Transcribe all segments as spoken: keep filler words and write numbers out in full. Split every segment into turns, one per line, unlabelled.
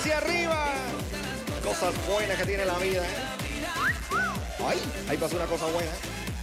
hacia arriba. Cosas buenas que tiene la vida, ¿eh? Ay, ahí pasó una cosa buena.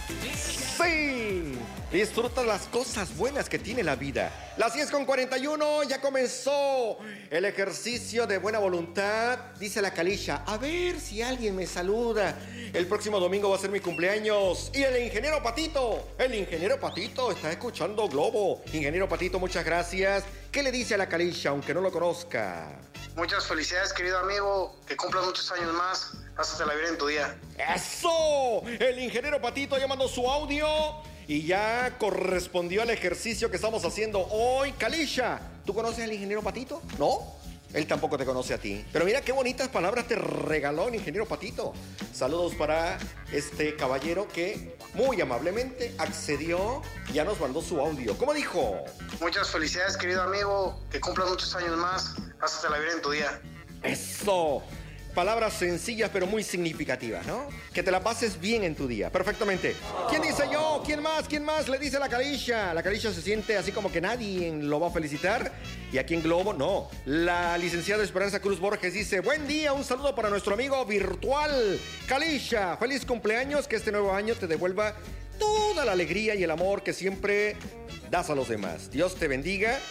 ¡Sí! Disfruta las cosas buenas que tiene la vida. Las diez con cuarenta y uno, ya comenzó el ejercicio de buena voluntad. Dice la Calisha, a ver si alguien me saluda. El próximo domingo va a ser mi cumpleaños. Y el ingeniero Patito, el ingeniero Patito está escuchando Globo. Ingeniero Patito, muchas gracias. ¿Qué le dice a la Calisha, aunque no lo conozca?
Muchas felicidades, querido amigo. Que cumplas muchos años más. Pásate la vida en tu día.
¡Eso! El ingeniero Patito ya mandó su audio y ya correspondió al ejercicio que estamos haciendo hoy. Calisha, ¿tú conoces al ingeniero Patito? ¿No? Él tampoco te conoce a ti. Pero mira qué bonitas palabras te regaló el ingeniero Patito. Saludos para este caballero que muy amablemente accedió y ya nos mandó su audio. ¿Cómo dijo?
Muchas felicidades, querido amigo. Que cumplas muchos años más. Pásate la vida en tu día.
¡Eso! Palabras sencillas pero muy significativas, ¿no? Que te la pases bien en tu día, perfectamente. ¿Quién dice yo? ¿Quién más? ¿Quién más? Le dice la Calisha. La Calisha se siente así como que nadie lo va a felicitar. Y aquí en Globo, no. La licenciada Esperanza Cruz Borges dice, buen día, un saludo para nuestro amigo virtual. Calisha, feliz cumpleaños, que este nuevo año te devuelva toda la alegría y el amor que siempre das a los demás. Dios te bendiga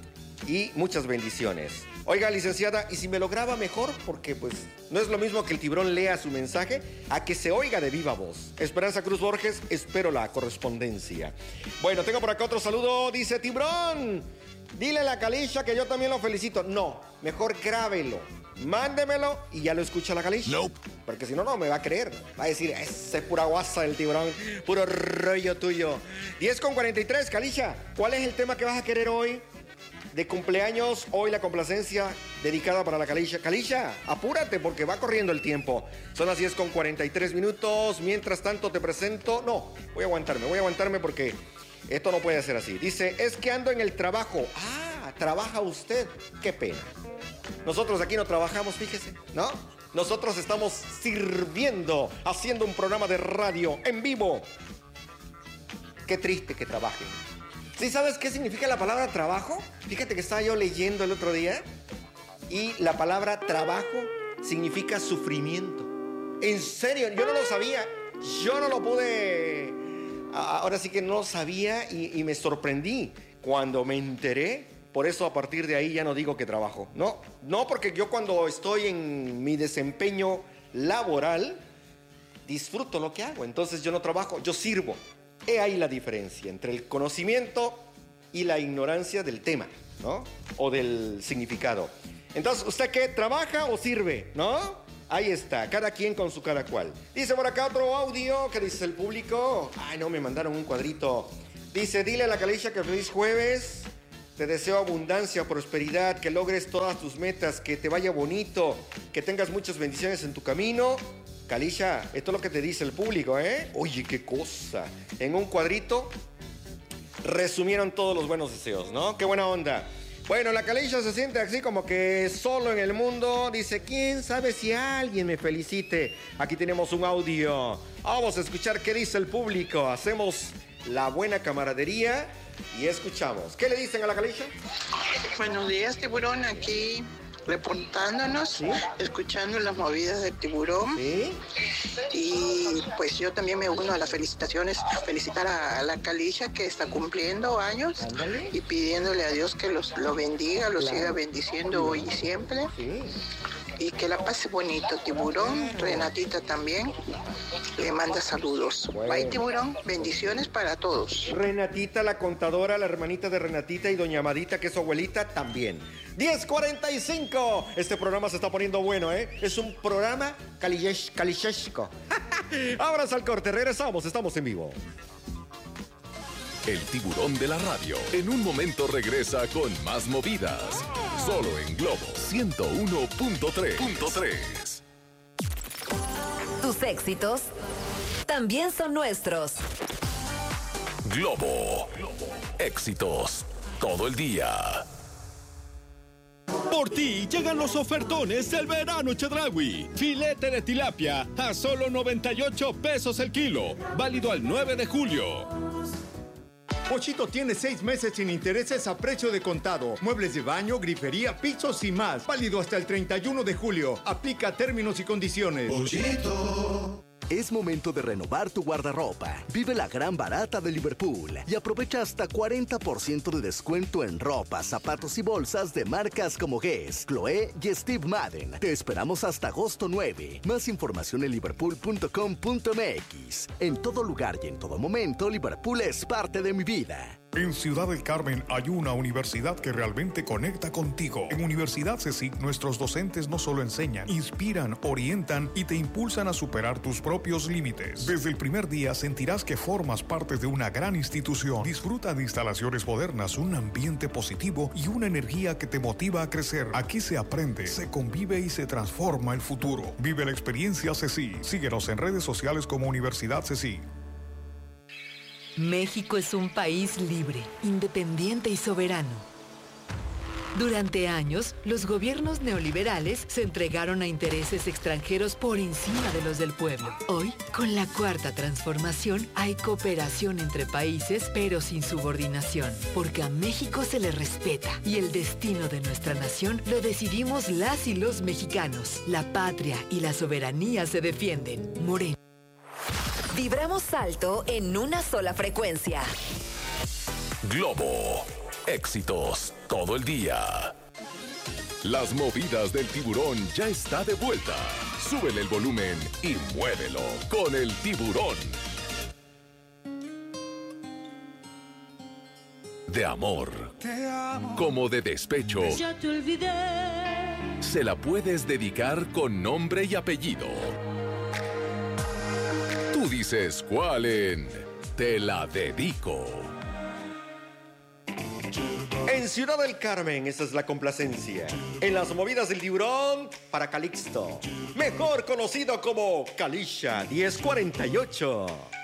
y muchas bendiciones. Oiga, licenciada, ¿y si me lo graba mejor? Porque, pues, no es lo mismo que el tiburón lea su mensaje a que se oiga de viva voz. Esperanza Cruz Borges, espero la correspondencia. Bueno, tengo por acá otro saludo. Dice, tiburón, dile a la Calisha que yo también lo felicito. No, mejor grábelo, mándemelo y ya lo escucha la Calisha.
Nope.
Porque si no, no me va a creer. Va a decir, ese es pura guasa del tiburón, puro rollo tuyo. diez con cuarenta y tres, Calisha, ¿cuál es el tema que vas a querer hoy? De cumpleaños, hoy la complacencia dedicada para la Calisha. Calisha, apúrate porque va corriendo el tiempo. Son las diez con cuarenta y tres minutos. Mientras tanto te presento... No, voy a aguantarme, voy a aguantarme porque esto no puede ser así. Dice, es que ando en el trabajo. Ah, ¿trabaja usted? Qué pena. Nosotros aquí no trabajamos, fíjese, ¿no? Nosotros estamos sirviendo, haciendo un programa de radio en vivo. Qué triste que trabajen. ¿Sí sabes qué significa la palabra trabajo? Fíjate que estaba yo leyendo el otro día y la palabra trabajo significa sufrimiento. En serio, yo no lo sabía. Yo no lo pude... Ahora sí que no lo sabía y, y me sorprendí cuando me enteré. Por eso a partir de ahí ya no digo que trabajo. No, no, porque yo cuando estoy en mi desempeño laboral disfruto lo que hago. Entonces yo no trabajo, yo sirvo. He ahí la diferencia entre el conocimiento y la ignorancia del tema, ¿no? O del significado. Entonces, ¿usted qué? ¿Trabaja o sirve? ¿No? Ahí está, cada quien con su cada cual. Dice por acá otro audio, ¿qué dice el público? Ay, no, me mandaron un cuadrito. Dice, dile a la Calisha que feliz jueves. Te deseo abundancia, prosperidad, que logres todas tus metas, que te vaya bonito, que tengas muchas bendiciones en tu camino. Calisha, esto es lo que te dice el público, ¿eh? Oye, qué cosa. En un cuadrito resumieron todos los buenos deseos, ¿no? Qué buena onda. Bueno, la Calisha se siente así como que solo en el mundo. Dice, ¿quién sabe si alguien me felicite? Aquí tenemos un audio. Vamos a escuchar qué dice el público. Hacemos la buena camaradería y escuchamos. ¿Qué le dicen a la Calisha?
Buenos días, tiburón. Aquí reportándonos, ¿sí? Escuchando las movidas del tiburón.
¿Sí?
Y pues yo también me uno a las felicitaciones, felicitar a, a la Calisha que está cumpliendo años. Ándale. Y pidiéndole a Dios que los, lo bendiga, lo claro. siga bendiciendo hoy y siempre.
Sí.
Y que la pase bonito, tiburón. Claro. Renatita también le manda saludos. Bueno. Bye, tiburón. Bendiciones para todos.
Renatita, la contadora, la hermanita de Renatita y doña Amadita, que es su abuelita, también. diez cuarenta y cinco. Este programa se está poniendo bueno, ¿eh? Es un programa calishesco. Abras al corte, regresamos, estamos en vivo.
El tiburón de la radio. En un momento regresa con más movidas. Solo en Globo ciento uno punto tres.
Tus éxitos también son nuestros.
Globo. Éxitos todo el día.
Por ti llegan los ofertones del verano Chedraui. Filete de tilapia a solo noventa y ocho pesos el kilo. Válido al nueve de julio.
Pochito tiene seis meses sin intereses a precio de contado. Muebles de baño, grifería, pisos y más. Válido hasta el treinta y uno de julio. Aplica términos y condiciones.
Pochito. Es momento de renovar tu guardarropa. Vive la gran barata de Liverpool y aprovecha hasta cuarenta por ciento de descuento en ropa, zapatos y bolsas de marcas como Guess, Chloé y Steve Madden. Te esperamos hasta agosto nueve. Más información en liverpool punto com punto m x. En todo lugar y en todo momento, Liverpool es parte de mi vida.
En Ciudad del Carmen hay una universidad que realmente conecta contigo. En Universidad CECIC, nuestros docentes no solo enseñan, inspiran, orientan y te impulsan a superar tus propios límites. Desde el primer día sentirás que formas parte de una gran institución. Disfruta de instalaciones modernas, un ambiente positivo y una energía que te motiva a crecer. Aquí se aprende, se convive y se transforma el futuro. Vive la experiencia CECIC. Síguenos en redes sociales como Universidad CECIC.
México es un país libre, independiente y soberano. Durante años, los gobiernos neoliberales se entregaron a intereses extranjeros por encima de los del pueblo. Hoy, con la cuarta transformación, hay cooperación entre países, pero sin subordinación, porque a México se le respeta y el destino de nuestra nación lo decidimos las y los mexicanos. La patria y la soberanía se defienden. Moreno.
Vibramos alto en una sola frecuencia.
Globo. Éxitos todo el día. Las movidas del tiburón ya está de vuelta. Súbele el volumen y muévelo con el tiburón. De amor, como de despecho,
Ya te olvidé.
se la puedes dedicar con nombre y apellido. Tú dices cuál en Te la dedico.
En Ciudad del Carmen, esta es la complacencia. En las movidas del tiburón, para Calixto, mejor conocido como Calisha diez cuarenta y ocho.